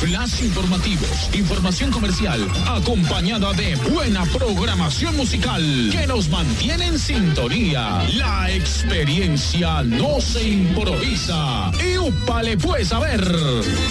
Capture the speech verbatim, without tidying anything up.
flash informativos, información comercial, acompañada de buena programación musical que nos mantiene en sintonía. La experiencia no se improvisa. Y úpale pues a ver.